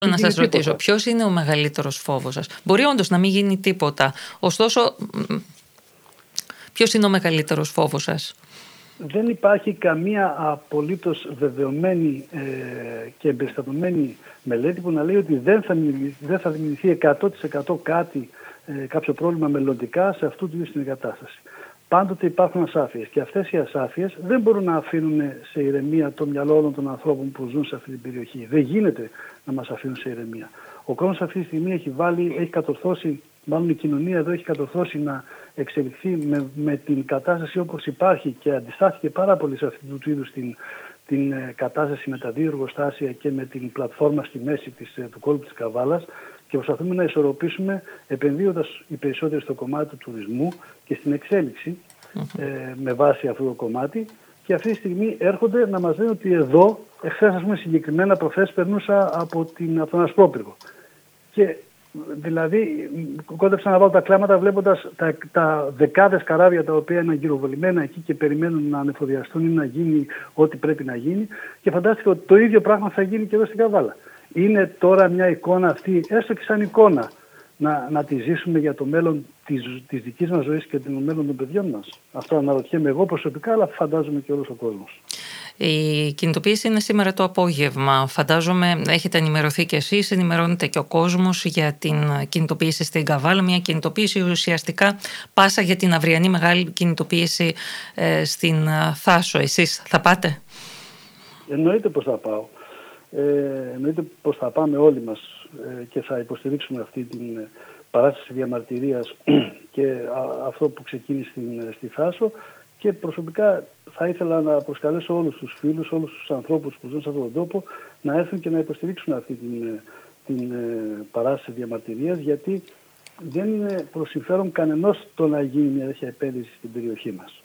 Να σας ρωτήσω, ποιος είναι ο μεγαλύτερος φόβος σας? Μπορεί όντως να μην γίνει τίποτα, ωστόσο ποιος είναι ο μεγαλύτερος φόβος σας? Δεν υπάρχει καμία απολύτως βεβαιωμένη και εμπεριστατωμένη μελέτη που να λέει ότι δεν θα δημιουργηθεί 100% κάτι, κάποιο πρόβλημα μελλοντικά σε αυτού του είδους την εγκατάσταση. Πάντοτε υπάρχουν ασάφειες και αυτές οι ασάφειες δεν μπορούν να αφήνουν σε ηρεμία το μυαλό όλων των ανθρώπων που ζουν σε αυτή την περιοχή. Δεν γίνεται να μας αφήνουν σε ηρεμία. Ο κόσμος αυτή τη στιγμή έχει κατορθώσει, μάλλον η κοινωνία εδώ έχει κατορθώσει να εξελιχθεί με την κατάσταση όπως υπάρχει και αντιστάθηκε πάρα πολύ σε αυτού του είδους την κατάσταση με τα δύο εργοστάσια και με την πλατφόρμα στη μέση του κόλπου της Καβάλας και προσπαθούμε να ισορροπήσουμε επενδύοντας οι περισσότεροι στο κομμάτι του τουρισμού και στην εξέλιξη με βάση αυτό το κομμάτι και αυτή τη στιγμή έρχονται να μας λένε ότι εδώ, εχθές ας πούμε συγκεκριμένα προχθές περνούσα από τον Ασπρόπυργο και δηλαδή κόντεψα να βάλω τα κλάματα βλέποντας τα δεκάδες καράβια τα οποία είναι γυροβολημένα εκεί και περιμένουν να ανεφοδιαστούν ή να γίνει ό,τι πρέπει να γίνει και φαντάστηκα ότι το ίδιο πράγμα θα γίνει και εδώ στην Καβάλα. Είναι τώρα μια εικόνα αυτή, έστω και σαν εικόνα, να τη ζήσουμε για το μέλλον της δικής μας ζωής και το μέλλον των παιδιών μας. Αυτό αναρωτιέμαι εγώ προσωπικά, αλλά φαντάζομαι και όλος ο κόσμος. Η κινητοποίηση είναι σήμερα το απόγευμα. Φαντάζομαι έχετε ενημερωθεί και εσείς, ενημερώνετε και ο κόσμος για την κινητοποίηση στην Καβάλα. Μια κινητοποίηση ουσιαστικά πάσα για την αυριανή μεγάλη κινητοποίηση στην Θάσο. Εσείς θα πάτε? Εννοείται πως θα πάω. Εννοείται πως θα πάμε όλοι μας και θα υποστηρίξουμε αυτή την παράσταση διαμαρτυρίας και αυτό που ξεκίνησε στη Θάσο και προσωπικά θα ήθελα να προσκαλέσω όλους τους φίλους, όλους τους ανθρώπους που ζουν σε αυτόν τον τόπο να έρθουν και να υποστηρίξουν αυτή την παράσταση διαμαρτυρίας γιατί δεν είναι προς συμφέρον κανενός το να γίνει μια τέτοια επένδυση στην περιοχή μας.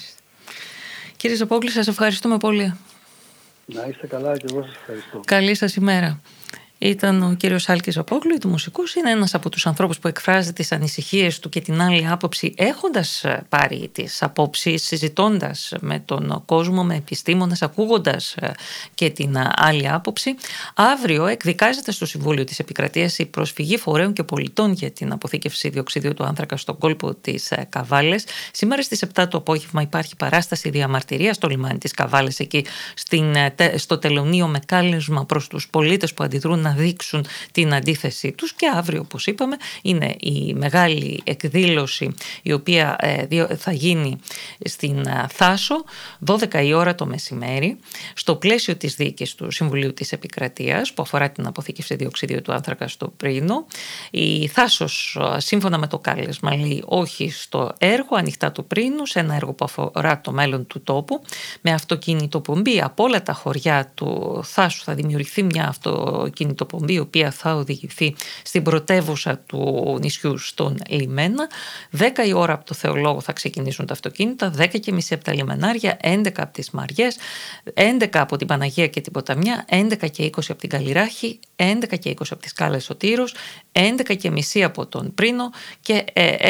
Κύριε Ζοπόγλου, σας ευχαριστούμε πολύ. Να είστε καλά και εγώ σας ευχαριστώ. Καλή σας ημέρα. Ήταν ο κύριος Άλκης Ζοπόγλου, του μουσικούς. Είναι ένας από τους ανθρώπους που εκφράζει τις ανησυχίες του και την άλλη άποψη, έχοντας πάρει τις απόψεις, συζητώντας με τον κόσμο, με επιστήμονες, ακούγοντας και την άλλη άποψη. Αύριο εκδικάζεται στο Συμβούλιο της Επικρατείας η προσφυγή φορέων και πολιτών για την αποθήκευση διοξιδίου του άνθρακα στον κόλπο της Καβάλες. Σήμερα στις 7 το απόγευμα υπάρχει παράσταση διαμαρτυρίας στο λιμάνι της Καβάλες, εκεί στο τελωνείο, με κάλεσμα προς τους πολίτες που αντιδρούν να δείξουν την αντίθεσή τους και αύριο, όπως είπαμε, είναι η μεγάλη εκδήλωση η οποία θα γίνει στην Θάσο 12 η ώρα το μεσημέρι στο πλαίσιο της δίκης του Συμβουλίου της Επικρατείας που αφορά την αποθήκευση διοξιδίου του άνθρακα στο Πρίνο. Η Θάσος, σύμφωνα με το κάλεσμα, λέει όχι στο έργο ανοιχτά του Πρίνου, σε ένα έργο που αφορά το μέλλον του τόπου. Με αυτοκινητοπομπή από όλα τα χωριά του Θάσου θα δημιουργηθεί μια αυτοκινητοπομπή η οποία θα οδηγηθεί στην πρωτεύουσα του νησιού, στον Λιμένα. 10 η ώρα από το Θεολόγο θα ξεκινήσουν τα αυτοκίνητα, 10:30 από τα λιμενάρια, 11 από τις Μαριές, 11 από την Παναγία και την Ποταμιά, 11:20 από την Καλλιράχη, 11:20 από τη Σκάλα Σωτήρος, 11:30 από τον Πρίνο και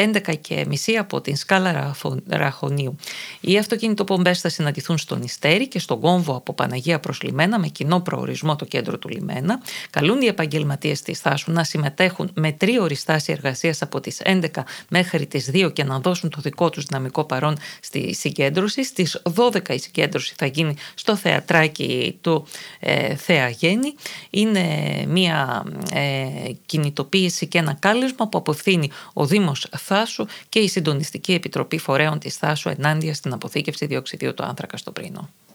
11:30 από την Σκάλα Ραχωνίου. Οι αυτοκινητοπομπές θα συναντηθούν στον Ιστέρι και στον κόμβο από Παναγία προς Λιμένα με κοινό προορισμό το κέντρο του Λιμένα. Καλούν οι επαγγελματίες της Θάσου να συμμετέχουν με τρίωρη στάση εργασίας από τις 11 μέχρι τις 2 και να δώσουν το δικό τους δυναμικό παρόν στη συγκέντρωση. Στις 12 η συγκέντρωση θα γίνει στο θεατράκι του Θεαγέννη. Είναι μια κινητοποίηση και ένα κάλεσμα που απευθύνει ο Δήμος Θάσου και η Συντονιστική Επιτροπή Φορέων της Θάσου ενάντια στην αποθήκευση διοξιδίου του άνθρακα στο Πρίνο.